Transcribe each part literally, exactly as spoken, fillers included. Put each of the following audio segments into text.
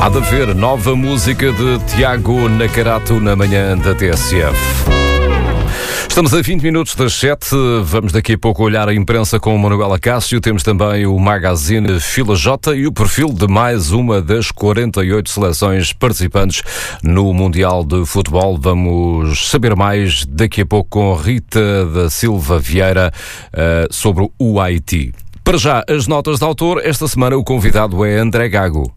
Há de haver nova música de Tiago Nacarato na manhã da T S F. Estamos a vinte minutos das sete. Vamos daqui a pouco olhar a imprensa com o Manuela Cássio. Temos também o magazine Fila J e o perfil de mais uma das quarenta e oito seleções participantes no Mundial de Futebol. Vamos saber mais daqui a pouco com Rita da Silva Vieira uh, sobre o Haiti. Para já, as notas de autor. Esta semana o convidado é André Gago.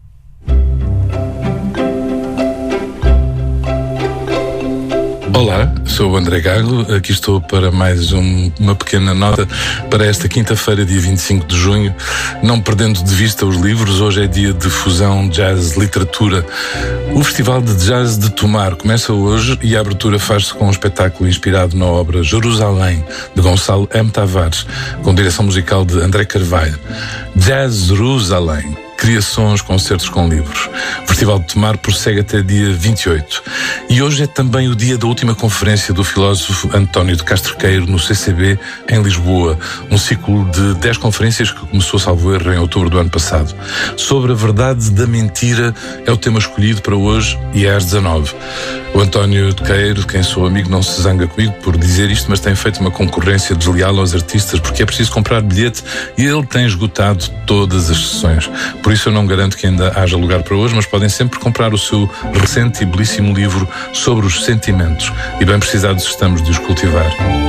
Olá, sou o André Gago, aqui estou para mais um, uma pequena nota para esta quinta-feira, dia vinte e cinco de junho. Não perdendo de vista os livros, hoje é dia de fusão jazz-literatura. O Festival de Jazz de Tomar começa hoje e a abertura faz-se com um espetáculo inspirado na obra Jerusalém, de Gonçalo M. Tavares, com direção musical de André Carvalho. Jazz Jerusalém. Criações, concertos com livros. O Festival de Tomar prossegue até dia vinte e oito. E hoje é também o dia da última conferência do filósofo António de Castro Queiro no C C B, em Lisboa. Um ciclo de dez conferências que começou, salvo erro, em outubro do ano passado. Sobre a verdade da mentira é o tema escolhido para hoje e é às dezanove. O António de Queiro, de quem sou amigo, não se zanga comigo por dizer isto, mas tem feito uma concorrência desleal aos artistas porque é preciso comprar bilhete e ele tem esgotado todas as sessões. Por isso eu não garanto que ainda haja lugar para hoje, mas podem sempre comprar o seu recente e belíssimo livro sobre os sentimentos. E bem precisados estamos de os cultivar.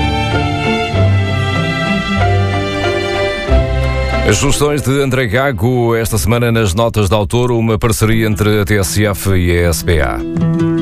As sugestões de André Gago esta semana nas notas de autor, uma parceria entre a T S F e a S B A.